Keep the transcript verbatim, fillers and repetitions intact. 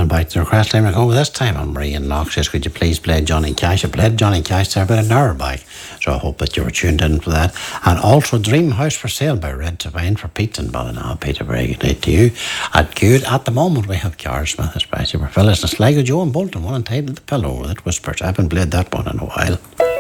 And back to the request line, like, oh, this time I'm Marie in Knox. Says, could you please play Johnny Cash? I played Johnny Cash there about an hour back. So I hope that you were tuned in for that. And also Dream House for Sale by Red Divine for Pete and Ballina. Peter, very good night to you. At good, at the moment we have Carl Smith, especially for Phyllis and Sligo Joe and Bolton, one entitled The Pillow that Whispers. I haven't played that one in a while.